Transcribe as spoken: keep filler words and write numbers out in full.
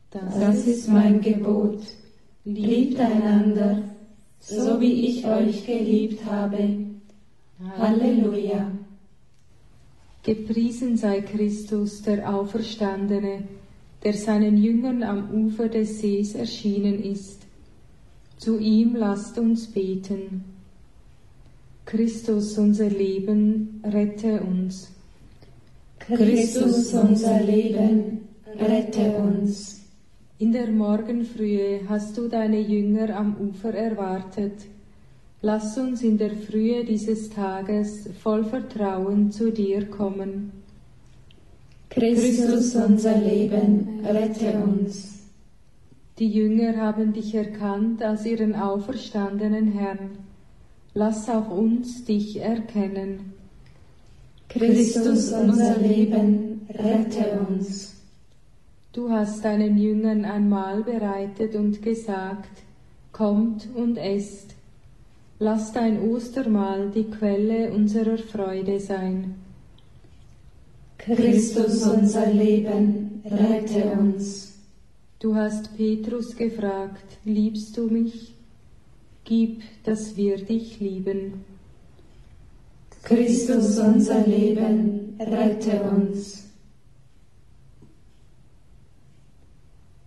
Das ist mein Gebot. Liebt einander, so wie ich euch geliebt habe. Halleluja. Gepriesen sei Christus, der Auferstandene, der seinen Jüngern am Ufer des Sees erschienen ist. Zu ihm lasst uns beten. Christus, unser Leben, rette uns. Christus, unser Leben, rette uns. In der Morgenfrühe hast du deine Jünger am Ufer erwartet. Lass uns in der Frühe dieses Tages voll Vertrauen zu dir kommen. Christus, unser Leben, rette uns. Die Jünger haben dich erkannt als ihren auferstandenen Herrn. Lass auch uns dich erkennen. Christus, unser Leben, rette uns. Du hast deinen Jüngern ein Mahl bereitet und gesagt, kommt und esst. Lass dein Ostermahl die Quelle unserer Freude sein. Christus, unser Leben, rette uns. Du hast Petrus gefragt, liebst du mich? Gib, dass wir dich lieben. Christus, unser Leben, rette uns.